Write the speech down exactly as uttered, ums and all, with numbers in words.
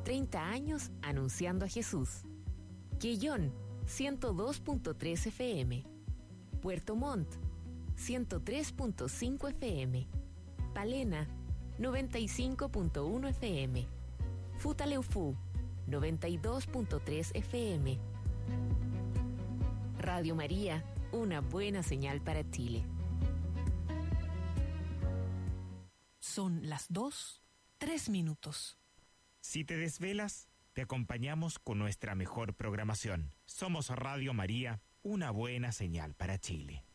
treinta años anunciando a Jesús. Quellón, ciento dos punto tres F M. Puerto Montt, ciento tres punto cinco F M. Palena, noventa y cinco punto uno F M. Futaleufú, noventa y dos punto tres F M. Radio María, una buena señal para Chile. Son las dos, tres minutos. Si te desvelas, te acompañamos con nuestra mejor programación. Somos Radio María, una buena señal para Chile.